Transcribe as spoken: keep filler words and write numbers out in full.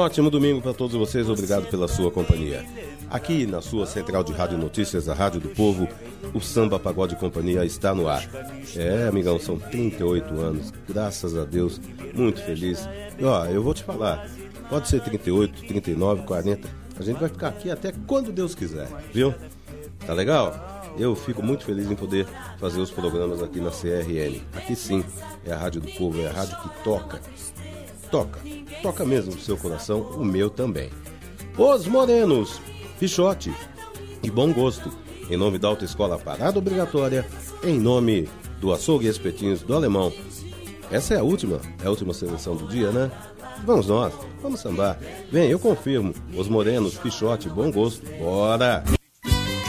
ótimo domingo para todos vocês, obrigado pela sua companhia. Aqui na sua central de rádio notícias, a Rádio do Povo, o Samba Pagode Companhia está no ar. É, amigão, são trinta e oito anos, graças a Deus, muito feliz. E ó, eu vou te falar, pode ser trinta e oito, trinta e nove, quarenta, a gente vai ficar aqui até quando Deus quiser, viu? Tá legal? Eu fico muito feliz em poder fazer os programas aqui na C R N. Aqui sim, é a Rádio do Povo, é a rádio que toca. Toca, toca mesmo o seu coração, o meu também. Os Morenos, Pichote e Bom Gosto, em nome da Autoescola Parada Obrigatória, em nome do Açougue e Espetinhos do Alemão. Essa é a última, é a última seleção do dia, né? Vamos nós, vamos sambar. Vem, eu confirmo, Os Morenos, Pichote e Bom Gosto, bora!